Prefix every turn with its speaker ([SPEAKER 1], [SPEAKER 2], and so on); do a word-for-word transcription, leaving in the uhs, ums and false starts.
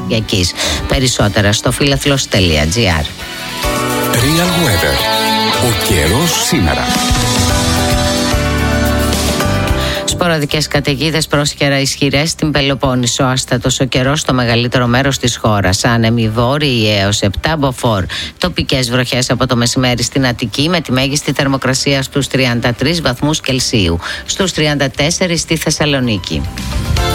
[SPEAKER 1] Κυριακής. Περισσότερα στο φίλαθλος τελεία τζι άρ.
[SPEAKER 2] Real Weather. Ο καιρός σήμερα.
[SPEAKER 1] Σποραδικές καταιγίδες πρόσχερα ισχυρές στην Πελοπόννησο. Άστατος ο καιρός στο μεγαλύτερο μέρος της χώρας. Άνεμοι βόρειοι έως επτά μποφόρ. Τοπικές βροχές από το μεσημέρι στην Αττική με τη μέγιστη θερμοκρασία στους τριάντα τρεις βαθμούς Κελσίου. Στους τριάντα τέσσερα στη Θεσσαλονίκη.